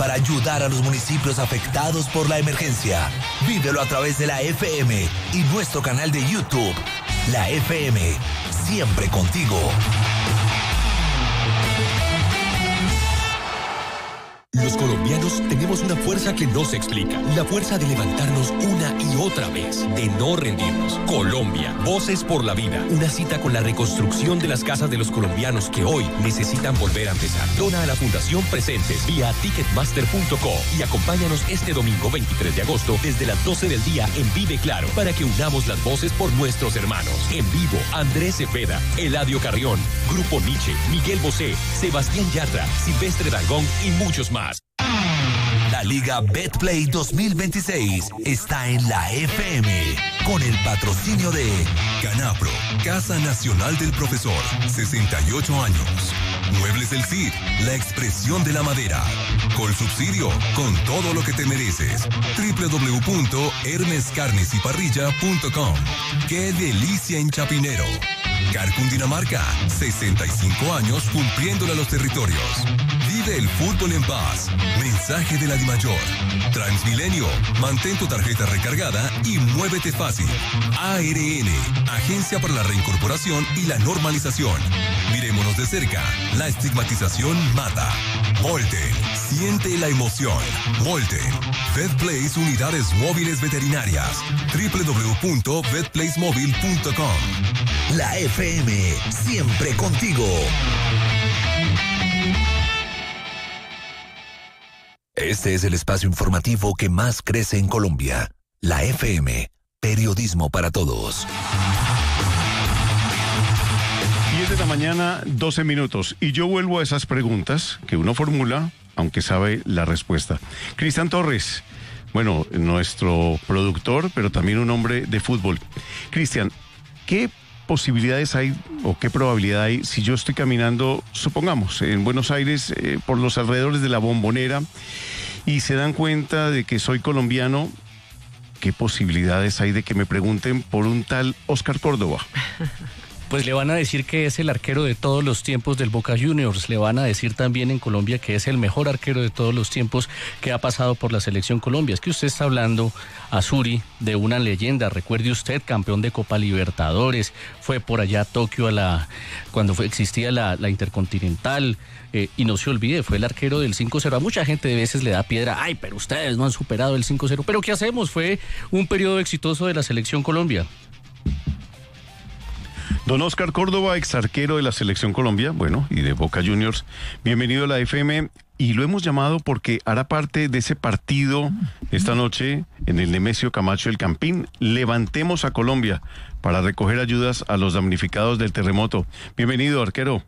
para ayudar a los municipios afectados por la emergencia. Vívelo a través de la FM y nuestro canal de YouTube. La FM, siempre contigo. Los colombianos tenemos una fuerza que no se explica. La fuerza de levantarnos una y otra vez, de no rendirnos. Colombia, Voces por la Vida. Una cita con la reconstrucción de las casas de los colombianos que hoy necesitan volver a empezar. Dona a la Fundación Presentes vía ticketmaster.co y acompáñanos este domingo 23 de agosto desde las 12 del día en Vive Claro para que unamos las voces por nuestros hermanos. En vivo, Andrés Cepeda, Eladio Carrión, Grupo Nietzsche, Miguel Bosé, Sebastián Yatra, Silvestre Dangond y muchos más. La Liga Betplay 2026 está en la FM con el patrocinio de Canapro, Casa Nacional del Profesor, 68 años. Muebles del Cid, la expresión de la madera. Colsubsidio, con todo lo que te mereces. www.hermescarnesyparrilla.com. ¡Qué delicia en Chapinero! Car Cundinamarca, 65 años cumpliéndole a los territorios. Vive el fútbol en paz. Mensaje de la DIMAYOR. Transmilenio, mantén tu tarjeta recargada y muévete fácil. ARN, Agencia para la Reincorporación y la Normalización. Mirémonos de cerca, la estigmatización mata. Volten, siente la emoción. Volten. VetPlace Unidades Móviles Veterinarias. www.vetplacemobile.com. la FM, siempre contigo. Este es el espacio informativo que más crece en Colombia. La FM, periodismo para todos. 10 de la mañana, 12 minutos. Y yo vuelvo a esas preguntas que uno formula, aunque sabe la respuesta. Cristian Torres, bueno, nuestro productor, pero también un hombre de fútbol. Cristian, ¿qué posibilidades hay o qué probabilidad hay si yo estoy caminando, supongamos, en Buenos Aires, por los alrededores de la Bombonera y se dan cuenta de que soy colombiano? ¿Qué posibilidades hay de que me pregunten por un tal Oscar Córdoba? Pues le van a decir que es el arquero de todos los tiempos del Boca Juniors. Le van a decir también en Colombia que es el mejor arquero de todos los tiempos que ha pasado por la Selección Colombia. Es que usted está hablando, Azuri, de una leyenda. Recuerde usted, campeón de Copa Libertadores, fue por allá a Tokio cuando existía la Intercontinental. Y no se olvide, fue el arquero del 5-0. A mucha gente de veces le da piedra. Ay, pero ustedes no han superado el 5-0. ¿Pero qué hacemos? Fue un periodo exitoso de la Selección Colombia. Don Oscar Córdoba, ex arquero de la Selección Colombia, bueno, y de Boca Juniors, bienvenido a la FM, y lo hemos llamado porque hará parte de ese partido esta noche en el Nemesio Camacho El Campín, Levantemos a Colombia, para recoger ayudas a los damnificados del terremoto. Bienvenido, arquero.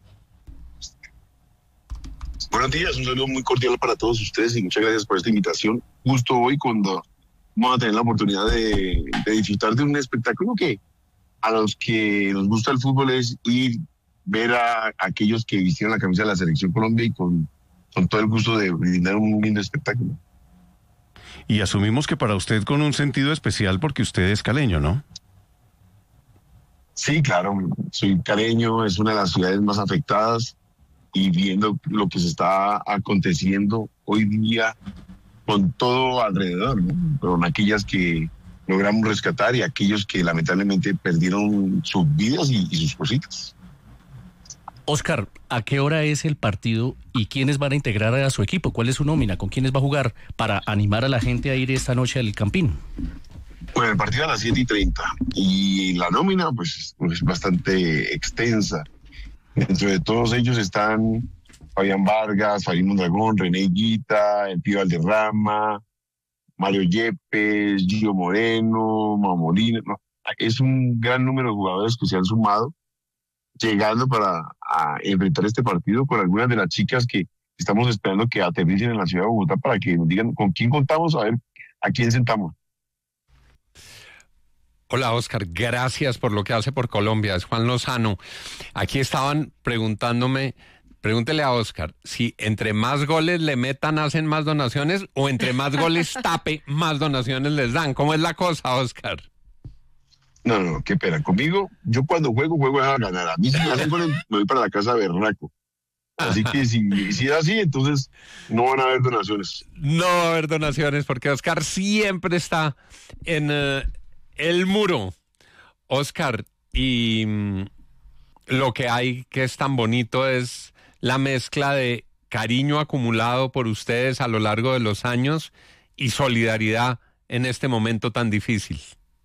Buenos días, un saludo muy cordial para todos ustedes y muchas gracias por esta invitación. Justo hoy cuando vamos a tener la oportunidad de disfrutar de un espectáculo que a los que nos gusta el fútbol es ir, ver a aquellos que vistieron la camisa de la Selección Colombia y con todo el gusto de brindar un lindo espectáculo. Y asumimos que para usted con un sentido especial porque usted es caleño, ¿no? Sí, claro, soy caleño, es una de las ciudades más afectadas y viendo lo que se está aconteciendo hoy día con todo alrededor, ¿no? Con aquellas que logramos rescatar y aquellos que lamentablemente perdieron sus vidas y sus cositas. Oscar, ¿a qué hora es el partido y quiénes van a integrar a su equipo? ¿Cuál es su nómina? ¿Con quiénes va a jugar para animar a la gente a ir esta noche al Campín? Bueno, el partido a las 7:30 y la nómina pues es bastante extensa. Dentro de todos ellos están Fabián Vargas, Fabián Mondragón, René Guita, el Pío Valderrama, Mario Yepes, Gio Moreno, Mamolina. No, es un gran número de jugadores que se han sumado, llegando para enfrentar este partido con algunas de las chicas que estamos esperando que aterricen en la ciudad de Bogotá para que nos digan con quién contamos, a ver a quién sentamos. Hola, Oscar, gracias por lo que hace por Colombia. Es Juan Lozano. Aquí estaban preguntándome, pregúntele a Oscar, si entre más goles le metan hacen más donaciones o entre más goles tape, más donaciones les dan. ¿Cómo es la cosa, Oscar? No, qué pena. Conmigo, yo cuando juego a ganar. A mí si me hacen goles, me voy para la casa berraco. Así que si es así, entonces no van a haber donaciones. No va a haber donaciones porque Oscar siempre está en el muro. Oscar, y lo que hay que es tan bonito es la mezcla de cariño acumulado por ustedes a lo largo de los años y solidaridad en este momento tan difícil.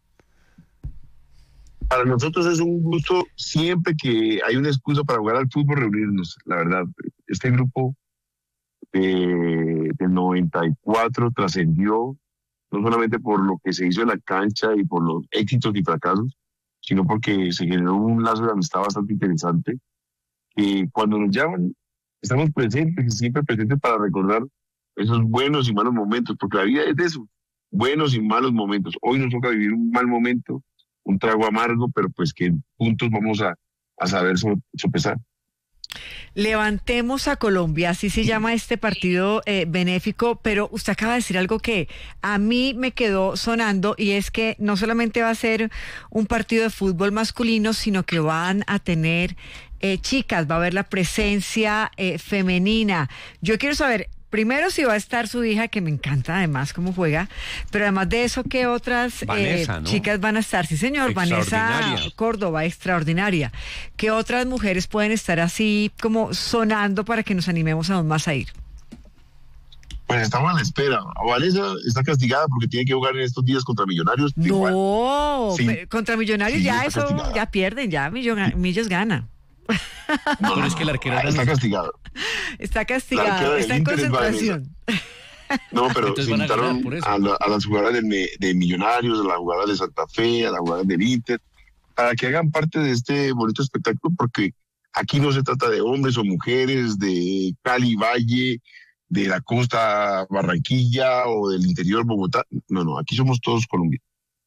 Para nosotros es un gusto siempre que hay una excusa para jugar al fútbol, reunirnos. La verdad, este grupo del 94 trascendió no solamente por lo que se hizo en la cancha y por los éxitos y fracasos, sino porque se generó un lazo de amistad bastante interesante. Y cuando nos llaman, estamos presentes, siempre presentes para recordar esos buenos y malos momentos, porque la vida es de eso, buenos y malos momentos. Hoy nos toca vivir un mal momento, un trago amargo, pero pues que juntos vamos a saber sopesar. Levantemos a Colombia, así se llama este partido benéfico, pero usted acaba de decir algo que a mí me quedó sonando, y es que no solamente va a ser un partido de fútbol masculino, sino que van a tener chicas, va a haber la presencia femenina. Yo quiero saber, primero, si va a estar su hija, que me encanta además cómo juega, pero además de eso, ¿qué otras Vanessa, ¿no? chicas van a estar? Sí, señor, Vanessa Córdoba, extraordinaria. ¿Qué otras mujeres pueden estar así como sonando para que nos animemos aún más a ir? Pues estamos a la espera. Vanessa está castigada porque tiene que jugar en estos días contra Millonarios. No, sí, contra Millonarios sí, ya eso, castigada. Ya pierden, ya Millos gana. No, pero es que el arquero está castigado. Está castigado, está en concentración. No, pero se invitaron a las jugadoras de Millonarios, a las jugadoras de Santa Fe, a las jugadoras del Inter, para que hagan parte de este bonito espectáculo, porque aquí no se trata de hombres o mujeres, de Cali, Valle, de la costa Barranquilla o del interior Bogotá. No, aquí somos todos colombianos.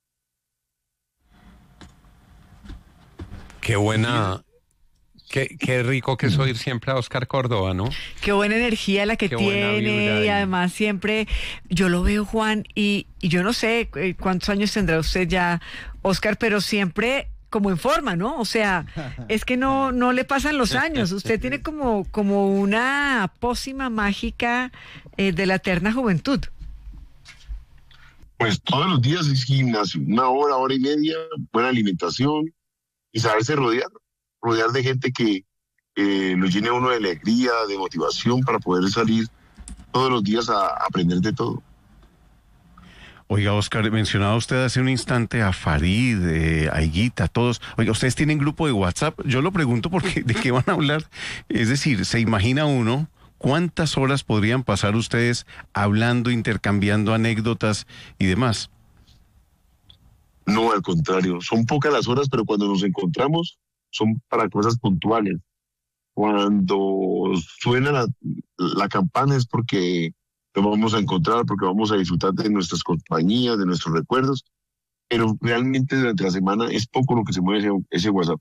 Qué buena... Qué rico que es oír siempre a Oscar Córdoba, ¿no? Qué buena energía la que tiene, y además siempre, yo lo veo, Juan, y yo no sé cuántos años tendrá usted ya, Oscar, pero siempre como en forma, ¿no? O sea, es que no le pasan los años, usted tiene como una pócima mágica de la eterna juventud. Pues todos los días es gimnasio, 1 hora, 1 hora y media, buena alimentación y saberse rodear de gente que nos llene a uno de alegría, de motivación para poder salir todos los días a aprender de todo. Oiga, Oscar, mencionaba usted hace un instante a Farid, a Higuita, todos. Oiga, ¿ustedes tienen grupo de WhatsApp? Yo lo pregunto porque ¿de qué van a hablar? Es decir, ¿se imagina uno cuántas horas podrían pasar ustedes hablando, intercambiando anécdotas y demás? No, al contrario, son pocas las horas, pero cuando nos encontramos son para cosas puntuales. Cuando suena la campana es porque nos vamos a encontrar, porque vamos a disfrutar de nuestras compañías, de nuestros recuerdos, pero realmente durante la semana es poco lo que se mueve ese WhatsApp.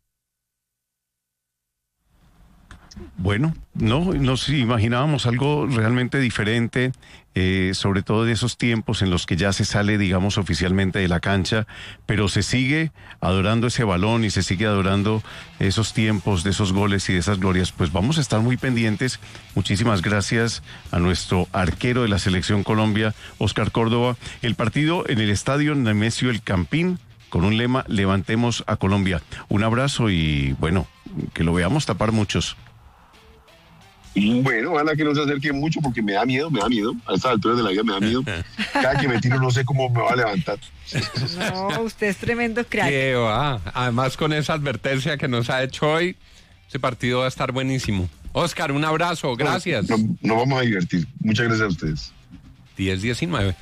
Bueno, no nos imaginábamos algo realmente diferente, sobre todo de esos tiempos en los que ya se sale, digamos, oficialmente de la cancha, pero se sigue adorando ese balón y se sigue adorando esos tiempos, de esos goles y de esas glorias. Pues vamos a estar muy pendientes. Muchísimas gracias a nuestro arquero de la Selección Colombia, Oscar Córdoba. El partido en el estadio Nemesio El Campín, con un lema: levantemos a Colombia. Un abrazo y bueno, que lo veamos tapar muchos. Bueno, ojalá que no se acerque mucho porque me da miedo. A estas alturas de la vida me da miedo. Cada que me tiro no sé cómo me va a levantar. No, usted es tremendo crack. Qué va. Además, con esa advertencia que nos ha hecho hoy, ese partido va a estar buenísimo. Oscar, un abrazo, gracias. Nos vamos a divertir. Muchas gracias a ustedes. 10:19.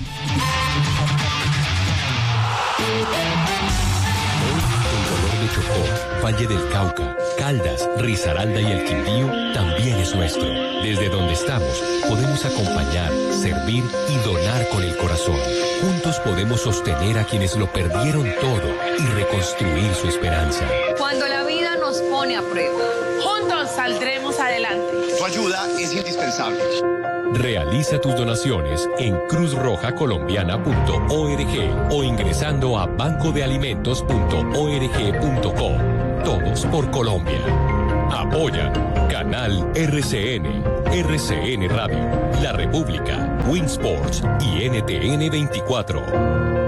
Chocó, Valle del Cauca, Caldas, Risaralda y el Quindío también es nuestro. Desde donde estamos, podemos acompañar, servir y donar con el corazón. Juntos podemos sostener a quienes lo perdieron todo y reconstruir su esperanza. Cuando la vida nos pone a prueba, juntos saldremos adelante. Tu ayuda es indispensable. Realiza tus donaciones en cruzrojacolombiana.org o ingresando a bancodealimentos.org.co. Todos por Colombia. Apoyan Canal RCN, RCN Radio, La República, Winsports y NTN 24.